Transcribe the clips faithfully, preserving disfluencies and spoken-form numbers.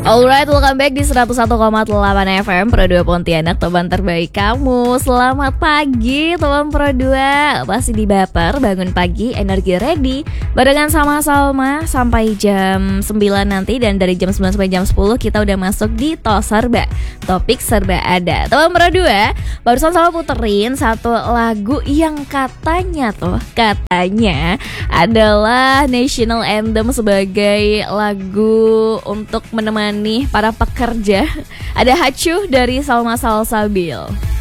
Alright, welcome back di seratus satu koma delapan F M Pro dua Pontianak, teman terbaik kamu. Selamat pagi teman Pro dua. Pasti di baper, bangun pagi, energi ready. Barengan sama Salma sampai jam sembilan nanti. Dan dari jam sembilan sampai jam sepuluh kita udah masuk di Tos Serba, topik serba ada. Teman Pro dua, barusan Salma puterin satu lagu yang katanya tuh Katanya adalah national anthem sebagai lagu untuk menemani nih para pekerja. Ada Hacu dari Salma Salsabil.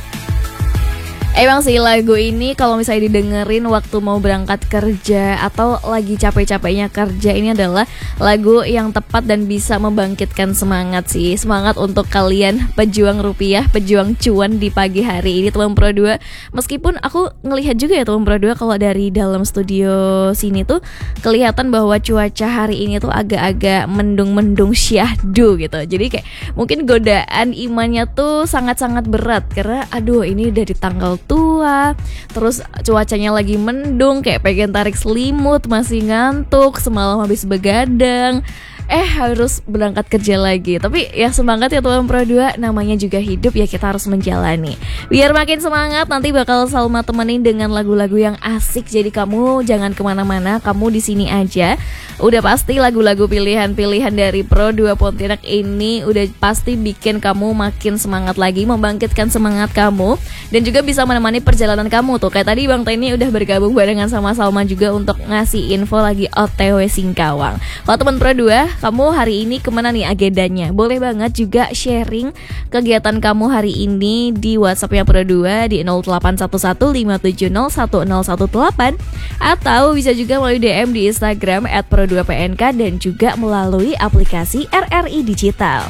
Emang sih lagu ini kalau misalnya didengerin waktu mau berangkat kerja atau lagi capek-capeknya kerja, ini adalah lagu yang tepat dan bisa membangkitkan semangat sih. Semangat untuk kalian pejuang rupiah, pejuang cuan di pagi hari ini teman Pro dua. Meskipun aku ngelihat juga ya teman Pro dua, kalau dari dalam studio sini tuh kelihatan bahwa cuaca hari ini tuh agak-agak mendung-mendung syahdu gitu. Jadi kayak mungkin godaan imannya tuh sangat-sangat berat karena aduh ini dari tanggal tua, terus cuacanya lagi mendung, kayak pengen tarik selimut, masih ngantuk, semalam habis begadang, eh harus berangkat kerja lagi. Tapi ya semangat ya teman Pro dua, namanya juga hidup ya, kita harus menjalani. Biar makin semangat, nanti bakal Salma temenin dengan lagu-lagu yang asik. Jadi kamu jangan kemana-mana, kamu di sini aja. Udah pasti lagu-lagu pilihan-pilihan dari Pro dua Pontianak ini udah pasti bikin kamu makin semangat lagi, membangkitkan semangat kamu, dan juga bisa menemani perjalanan kamu tuh. Kayak tadi Bang Teni udah bergabung barengan sama Salma juga untuk ngasih info lagi O T W Singkawang. Kalau teman Pro dua, kamu hari ini kemana nih agendanya? Boleh banget juga sharing kegiatan kamu hari ini di WhatsAppnya Pro dua di nol delapan satu satu lima tujuh nol satu nol satu delapan, atau bisa juga melalui D M di Instagram at pro dua P N K, dan juga melalui aplikasi R R I Digital.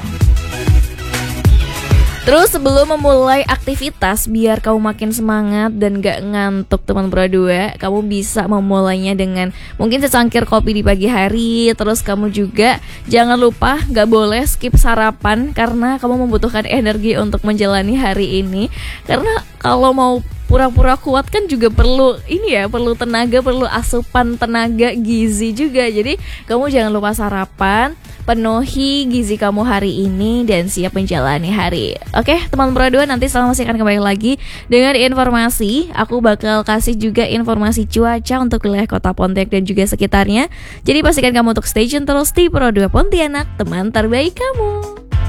Terus sebelum memulai aktivitas, biar kamu makin semangat dan gak ngantuk teman Pro dua, kamu bisa memulainya dengan mungkin secangkir kopi di pagi hari. Terus kamu juga jangan lupa gak boleh skip sarapan, karena kamu membutuhkan energi untuk menjalani hari ini. Karena kalau mau pura-pura kuat kan juga perlu ini ya, perlu tenaga, perlu asupan tenaga gizi juga. Jadi kamu jangan lupa sarapan, penuhi gizi kamu hari ini, dan siap menjalani hari. Oke teman Pro dua, nanti Salma masih akan kembali lagi dengan informasi. Aku bakal kasih juga informasi cuaca untuk wilayah kota Pontianak dan juga sekitarnya. Jadi pastikan kamu untuk stay tune terus di Pro dua Pontianak, teman terbaik kamu.